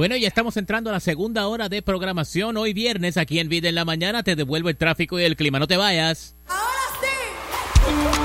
Bueno, ya estamos entrando a la segunda hora de programación. Hoy viernes, aquí en Vida en la Mañana, te devuelvo el tráfico y el clima. No te vayas. ¡Ahora sí!